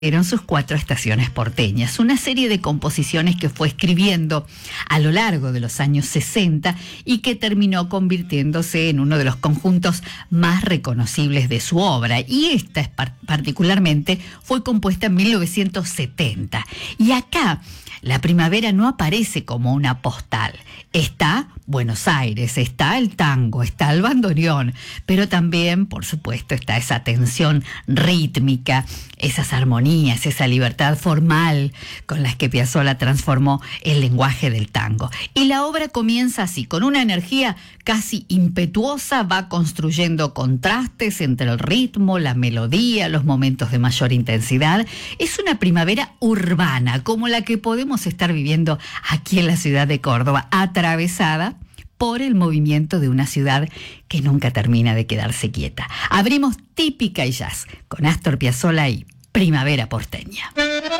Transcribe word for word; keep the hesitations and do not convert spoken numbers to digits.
Eran sus cuatro estaciones porteñas, una serie de composiciones que fue escribiendo a lo largo de los años sesenta y que terminó convirtiéndose en uno de los conjuntos más reconocibles de su obra. Y esta particularmente fue compuesta en mil novecientos setenta. Y acá la primavera no aparece como una postal. Está Buenos Aires, está el tango, está el bandoneón, pero también, por supuesto, está esa tensión rítmica, esas armonías, esa libertad formal con las que Piazzolla transformó el lenguaje del tango. Y la obra comienza así, con una energía casi impetuosa, va construyendo contrastes entre el ritmo, la melodía, los momentos de mayor intensidad. Es una primavera urbana, como la que podemos estar viviendo aquí en la ciudad de Córdoba, atravesada por el movimiento de una ciudad que nunca termina de quedarse quieta. Abrimos Típica y Jazz con Astor Piazzolla y Primavera Porteña.